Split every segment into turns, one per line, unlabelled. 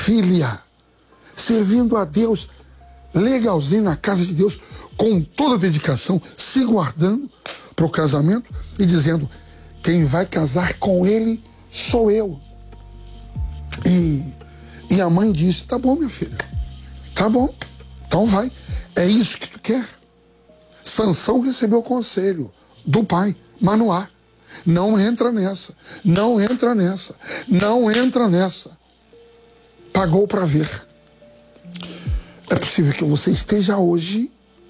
filha, servindo a Deus, legalzinho na casa de Deus, com toda a dedicação, se guardando para o casamento e dizendo: quem vai casar com ele sou eu. E a mãe disse: tá bom, minha filha, tá bom, então vai, é isso que tu quer. Sansão recebeu o conselho do pai, Manoá: não entra nessa, não entra nessa, não entra nessa. Pagou para ver. É possível que você esteja hoje,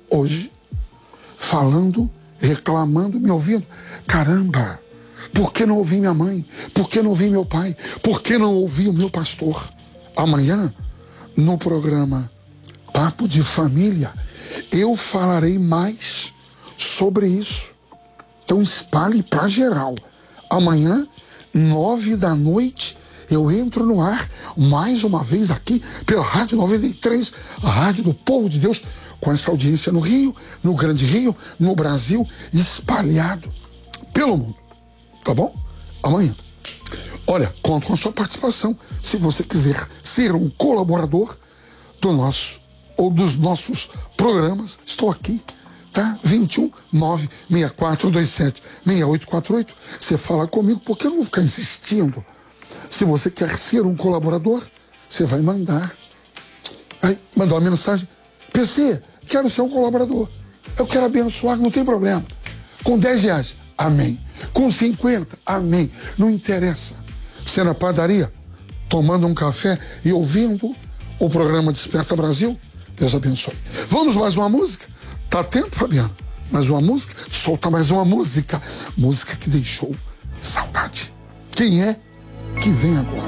falando, reclamando, me ouvindo: caramba, por que não ouvi minha mãe? Por que não ouvi meu pai? Por que não ouvi o meu pastor? Amanhã, no programa Papo de Família, eu falarei mais sobre isso. Então espalhe para geral. Amanhã, 21h, eu entro no ar mais uma vez aqui pela Rádio 93, a rádio do povo de Deus, com essa audiência no Rio, no Grande Rio, no Brasil, espalhado pelo mundo. Tá bom? Amanhã. Olha, conto com a sua participação. Se você quiser ser um colaborador do nosso ou dos nossos programas, estou aqui, tá? 21 96427 6848. Você fala comigo, porque eu não vou ficar insistindo. Se você quer ser um colaborador, você vai mandar. Vai mandar uma mensagem: PC, quero ser um colaborador. Eu quero abençoar, não tem problema. Com R$10, amém. Com 50, amém. Não interessa. Você na padaria, tomando um café e ouvindo o programa Desperta Brasil, Deus abençoe. Vamos mais uma música? Tá atento, Fabiano? Mais uma música? Solta mais uma música. Música que deixou saudade. Quem é que vem agora?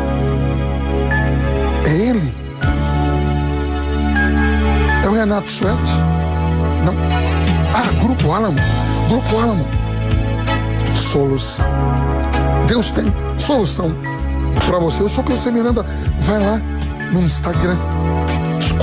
É ele? É o Renato Suete? Não. Ah, Grupo Álamo. Grupo Álamo. Solução. Deus tem solução para você. Eu sou o PC Miranda. Vai lá no Instagram.